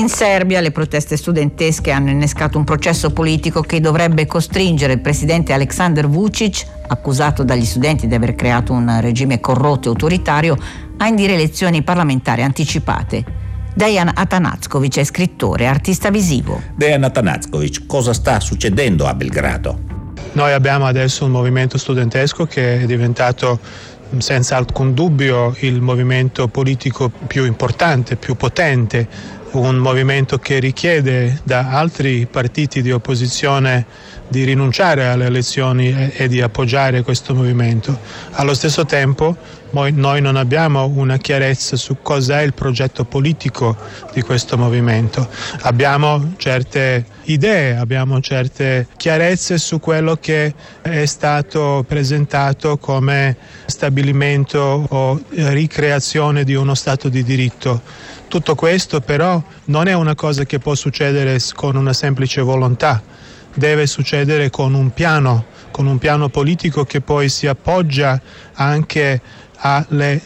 In Serbia le proteste studentesche hanno innescato un processo politico che dovrebbe costringere il presidente Aleksandar Vučić, accusato dagli studenti di aver creato un regime corrotto e autoritario, a indire elezioni parlamentari anticipate. Dejan Atanacković è scrittore e artista visivo. Dejan Atanacković, cosa sta succedendo a Belgrado? Noi abbiamo adesso un movimento studentesco che è diventato senza alcun dubbio il movimento politico più importante, più potente, un movimento che richiede da altri partiti di opposizione di rinunciare alle elezioni e di appoggiare questo movimento. Allo stesso tempo noi non abbiamo una chiarezza su cos'è il progetto politico di questo movimento. Abbiamo certe idee, abbiamo certe chiarezze su quello che è stato presentato come stabilimento o ricreazione di uno Stato di diritto. Tutto questo però non è una cosa che può succedere con una semplice volontà, deve succedere con un piano politico che poi si appoggia anche alle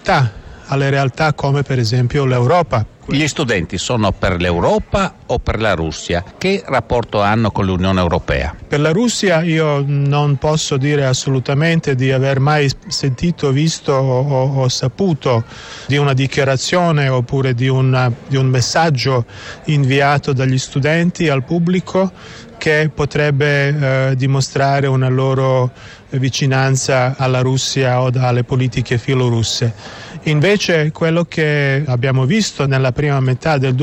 realtà come per esempio l'Europa. Gli studenti sono per l'Europa o per la Russia? Che rapporto hanno con l'Unione Europea? Per la Russia io non posso dire assolutamente di aver mai sentito, visto o saputo di una dichiarazione oppure di un messaggio inviato dagli studenti al pubblico che potrebbe dimostrare una loro vicinanza alla Russia o alle politiche filorusse. Invece quello che abbiamo visto nella prima metà del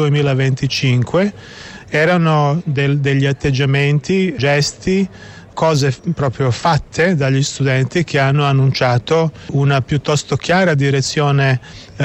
2025 erano degli atteggiamenti, gesti, cose proprio fatte dagli studenti che hanno annunciato una piuttosto chiara direzione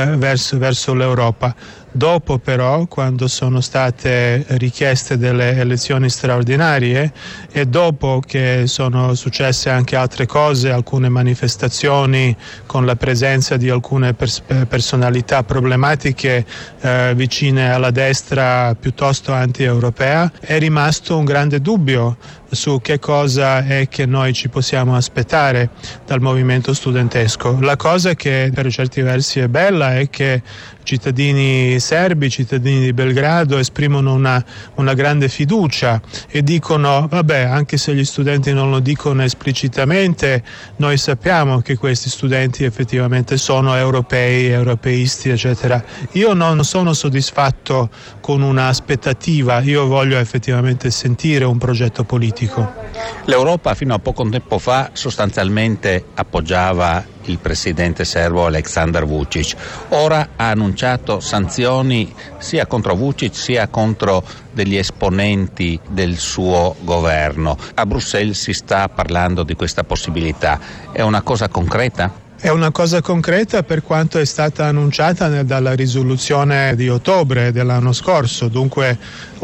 verso l'Europa. Dopo però, quando sono state richieste delle elezioni straordinarie e dopo che sono successe anche altre cose, alcune manifestazioni con la presenza di alcune personalità problematiche vicine alla destra piuttosto anti-europea, è rimasto un grande dubbio su che cosa è che noi ci possiamo aspettare dal movimento studentesco. La cosa che per certi versi è bella è che cittadini serbi, cittadini di Belgrado esprimono una grande fiducia e dicono vabbè, anche se gli studenti non lo dicono esplicitamente, noi sappiamo che questi studenti effettivamente sono europei, europeisti, eccetera. Io non sono soddisfatto con una aspettativa, io voglio effettivamente sentire un progetto politico. L'Europa fino a poco tempo fa sostanzialmente appoggiava il presidente serbo Aleksandar Vučić. Ora ha annunciato sanzioni sia contro Vučić sia contro degli esponenti del suo governo. A Bruxelles si sta parlando di questa possibilità. È una cosa concreta? È una cosa concreta per quanto è stata annunciata dalla risoluzione di ottobre dell'anno scorso, dunque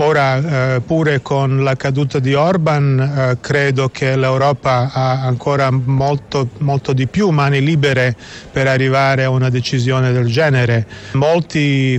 ora pure con la caduta di Orban credo che l'Europa ha ancora molto di più mani libere per arrivare a una decisione del genere. Molti